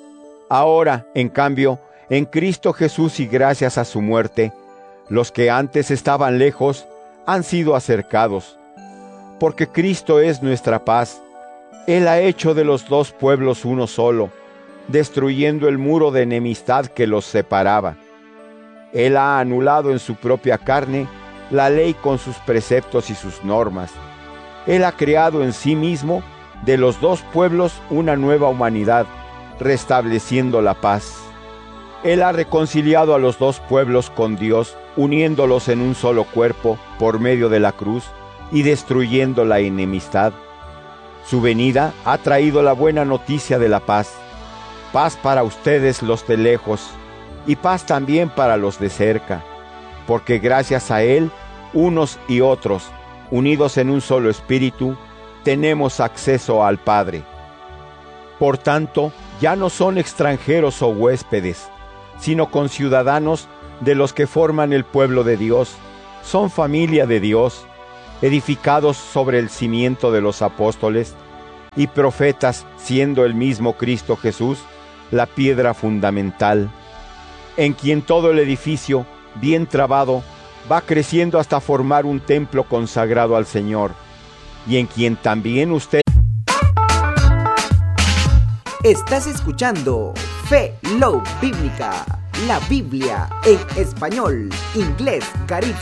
Speaker 1: Ahora, en cambio, en Cristo Jesús y gracias a su muerte, los que antes estaban lejos han sido acercados, porque Cristo es nuestra paz. Él ha hecho de los dos pueblos uno solo, destruyendo el muro de enemistad que los separaba. Él ha anulado en su propia carne la ley con sus preceptos y sus normas. Él ha creado en sí mismo de los dos pueblos una nueva humanidad, restableciendo la paz. Él ha reconciliado a los dos pueblos con Dios, uniéndolos en un solo cuerpo por medio de la cruz y destruyendo la enemistad. Su venida ha traído la buena noticia de la paz, paz para ustedes los de lejos y paz también para los de cerca, porque gracias a Él, unos y otros, unidos en un solo espíritu, tenemos acceso al Padre. Por tanto, ya no son extranjeros o huéspedes, sino conciudadanos de los que forman el pueblo de Dios. Son familia de Dios, edificados sobre el cimiento de los apóstoles y profetas, siendo el mismo Cristo Jesús la piedra fundamental, en quien todo el edificio, bien trabado, va creciendo hasta formar un templo consagrado al Señor, y en quien también usted...
Speaker 3: Estás escuchando Fe Love Bíblica, la Biblia en español, inglés, caribe